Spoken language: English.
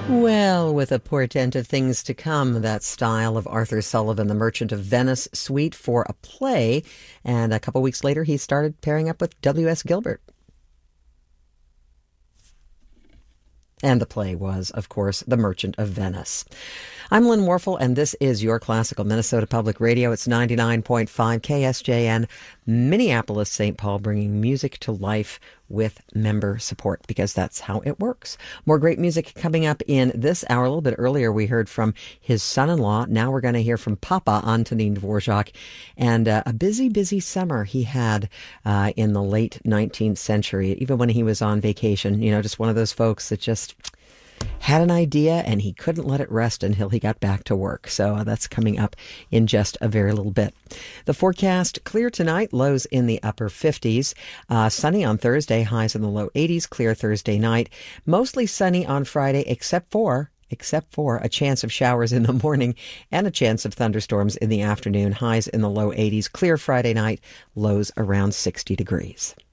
Well, with a portent of things to come, that style of Arthur Sullivan, The Merchant of Venice suite for a play. And a couple weeks later, he started pairing up with W.S. Gilbert. And the play was, of course, The Merchant of Venice. I'm Lynn Warfel, and this is your Classical Minnesota Public Radio. It's 99.5 KSJN, Minneapolis, St. Paul, bringing music to life with member support, because that's how it works. More great music coming up in this hour. A little bit earlier, we heard from his son-in-law. Now we're going to hear from Papa, Antonin Dvorak, and a busy, busy summer he had in the late 19th century, even when he was on vacation. You know, just one of those folks that just had an idea and he couldn't let it rest until he got back to work. So that's coming up in just a very little bit. The forecast: clear tonight, lows in the upper 50s. Sunny on Thursday, highs in the low 80s. Clear Thursday night. Mostly sunny on Friday, except for a chance of showers in the morning and a chance of thunderstorms in the afternoon. Highs in the low 80s. Clear Friday night, lows around 60 degrees.